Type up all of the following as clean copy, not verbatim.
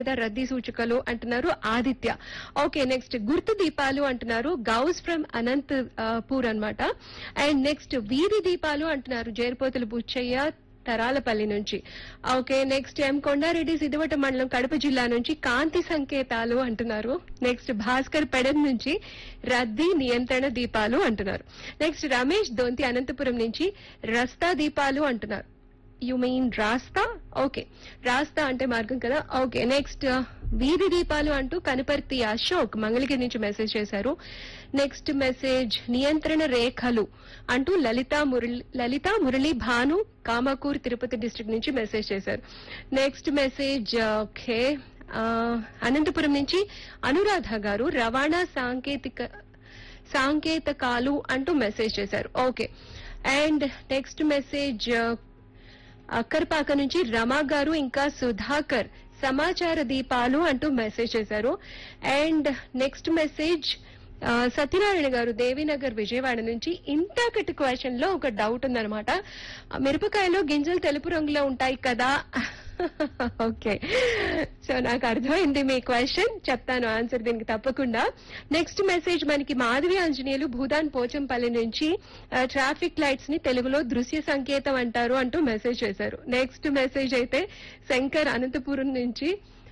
లేదా రద్దీ సూచికలు అంటున్నారు ఆదిత్య. ఓకే, నెక్స్ట్ గుర్తు దీపాలు అంటున్నారు గౌస్ ఫ్రమ్ అనంత్ పూర్ అన్నమాట. అండ్ నెక్స్ట్ వీధి దీపాలు అంటున్నారు జేరుపోతుల బుచ్చయ్య తరాలపల్లి నుంచి. ఓకే, నెక్స్ట్ ఎం కొండారెడ్డి సిద్దివట మండలం కడప జిల్లా నుంచి కాంతి సంకేతాలు అంటున్నారు. నెక్స్ట్ భాస్కర్ పెడన్ నుంచి రద్దీ నియంత్రణ దీపాలు అంటున్నారు. నెక్స్ట్ రమేష్ దొంతి అనంతపురం నుంచి రస్తా దీపాలు అంటున్నారు. యు మీన్ రాస్తా? ఓకే, రాస్తా అంటే మార్గం కదా. ఓకే, నెక్స్ట్ వీధి దీపాలు అంటూ కనపర్తి అశోక్ మంగళగిరి నుంచి మెసేజ్ చేశారు. నెక్స్ట్ మెసేజ్ నియంత్రణ రేఖలు అంటూ లలితా మురళి భాను కామకూర్ తిరుపతి డిస్ట్రిక్ట్ నుంచి మెసేజ్ చేశారు. నెక్స్ట్ మెసేజ్ ఓకే అనంతపురం నుంచి అనురాధ గారు రవాణా సాంకేతకాలు అంటూ మెసేజ్ చేశారు. Okay, and next message Akkarpaka నుంచి రమా గారు ఇంకా సుధాకర్ సమాచార దీపాలు అంటూ మెసేజ్ చేశారు. అండ్ నెక్స్ట్ మెసేజ్ సత్యనారాయణ గారు దేవీనగర్ విజయవాడ నుంచి ఇంతకటి క్వశ్చన్ లో ఒక డౌట్ ఉందన్నమాట. మిరపకాయలో గింజలు తెలుపు రంగులో ఉంటాయి కదా. ఓకే, సో నాకు అర్థమైంది మీ క్వశ్చన్, చెప్తాను ఆన్సర్ దీనికి తప్పకుండా. నెక్స్ట్ మెసేజ్ మనకి మాధవి ఆంజనేయులు భూదాన్ పోచంపల్లి నుంచి ట్రాఫిక్ లైట్స్ ని తెలుగులో దృశ్య సంకేతం అంటారు అంటూ మెసేజ్ చేశారు. నెక్స్ట్ మెసేజ్ అయితే శంకర్ అనంతపురం నుంచి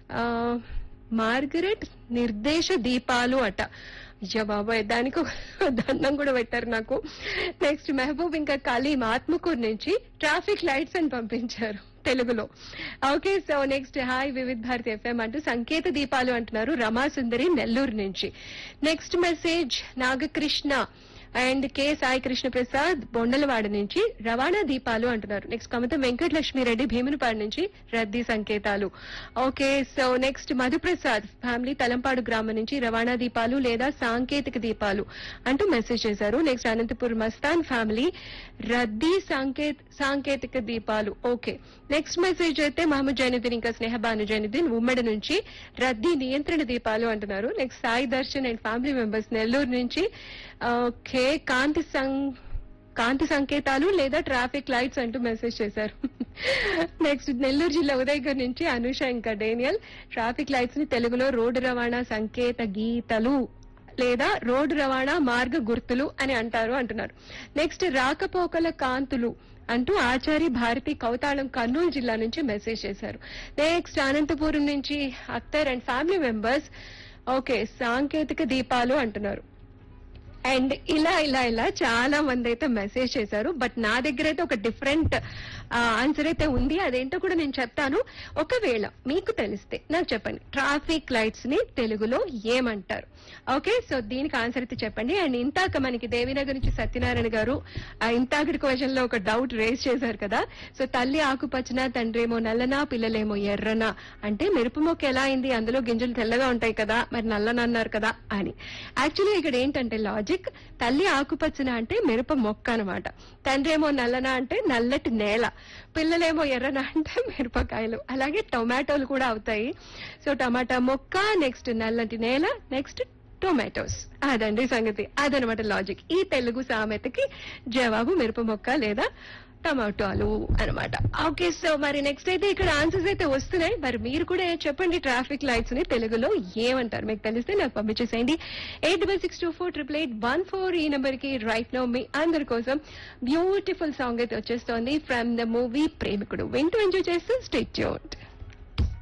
మార్గరెట్ నిర్దేశ దీపాలు అట. అయ్యా బాబాయ్, దానికి దండం కూడా పెట్టారు నాకు. నెక్స్ట్ మెహబూబ్ ఇంకా కలీం ఆత్మకూరు నుంచి ట్రాఫిక్ లైట్స్ అని పంపించారు తెలుగులో. Okay, so next hi Vividh Bharati FM అంటూ సంకేత దీపాలు అంటున్నారు రమాసుందరి నెల్లూరు నుంచి. Next message Nagakrishna and K Sai Krishna Prasad Bondalavada నుంచి రవాణా దీపాలు అంటున్నారు. నెక్స్ట్ కమతం వెంకటలక్ష్మిరెడ్డి భీమునిపాడు నుంచి రద్దీ సంకేతాలు. Okay, so next Madhu Prasad family Talampadu గ్రామం నుంచి రవాణా దీపాలు లేదా సాంకేతిక దీపాలు అంటూ మెసేజ్ చేశారు. నెక్స్ట్ అనంతపూర్ మస్తాన్ ఫ్యామిలీ రద్దీ సాంకేతిక దీపాలు. ఓకే, నెక్స్ట్ మెసేజ్ అయితే మహమ్మద్ జైనుద్దీన్ ఇంకా స్నేహబాను జైనుద్దీన్ ఉమ్మడి నుంచి రద్దీ నియంత్రణ దీపాలు అంటున్నారు. Next Sai Darshan and family members Nellore నుంచి ఓకే కాంతి సంకేతాలు లేదా ట్రాఫిక్ లైట్స్ అంటూ మెసేజ్ చేశారు. నెక్స్ట్ నెల్లూరు జిల్లా ఉదయగిరి నుంచి అనుష ఇంకా డేనియల్ ట్రాఫిక్ లైట్స్ ని తెలుగులో రోడ్డు రవాణా సంకేత గీతలు లేదా రోడ్డు రవాణా మార్గ గుర్తులు అని అంటారు అంటున్నారు. నెక్స్ట్ రాకపోకల కాంతులు అంటూ ఆచారి భారతి కౌతాళం కర్నూలు జిల్లా నుంచి మెసేజ్ చేశారు. నెక్స్ట్ అనంతపురం నుంచి Akhtar and family members okay సాంకేతిక దీపాలు అంటున్నారు. అండ్ ఇలా ఇలా ఇలా చాలా మంది అయితే మెసేజ్ చేశారు. బట్ నా దగ్గర అయితే ఒక డిఫరెంట్ ఆన్సర్ అయితే ఉంది, అదేంటో కూడా నేను చెప్తాను. ఒకవేళ మీకు తెలిస్తే నాకు చెప్పండి, ట్రాఫిక్ లైట్స్ ని తెలుగులో ఏమంటారు? ఓకే, సో దీనికి ఆన్సర్ అయితే చెప్పండి. అండ్ ఇంతాక మనకి దేవీనగర్ నుంచి సత్యనారాయణ గారు ఇంతాకటి క్వశ్చన్ లో ఒక డౌట్ రేస్ చేశారు కదా. సో తల్లి ఆకుపచ్చన తండ్రేమో నల్లనా పిల్లలేమో ఎర్రనా అంటే మిరప మొక్క ఎలా అయింది, అందులో గింజలు తెల్లగా ఉంటాయి కదా, మరి నల్లన అన్నారు కదా అని. యాక్చువల్లీ ఇక్కడ ఏంటంటే లాజిక్, తల్లి ఆకుపచ్చన అంటే మిరప మొక్క అనమాట, తండ్రేమో నల్లనా అంటే నల్లటి నేల, పిల్లలేమో ఎర్రన అంటే మిరపకాయలు, అలాగే టొమాటోలు కూడా అవుతాయి. సో టమాటా మొక్క, నెక్స్ట్ నల్లటి నేల, నెక్స్ట్ టొమాటోస్. అదండి సంగతి, అదనమాట లాజిక్. ఈ తెలుగు సామెతకి జవాబు మిరప మొక్క లేదా టమాటోలు అనమాట. ఓకే, సో మరి నెక్స్ట్ అయితే ఇక్కడ ఆన్సర్స్ అయితే వస్తున్నాయి. మరి మీరు కూడా చెప్పండి ట్రాఫిక్ లైట్స్ ని తెలుగులో ఏమంటారు, మీకు తెలిస్తే నాకు పంపించేసేయండి. 86648814 ఈ నెంబర్ కి రైట్ నౌ మీ అందరి కోసం బ్యూటిఫుల్ సాంగ్ అయితే వచ్చేస్తోంది ఫ్రమ్ ద మూవీ ప్రేమికుడు. వింటూ ఎంజాయ్ చేస్తూ స్టే ట్యూన్డ్.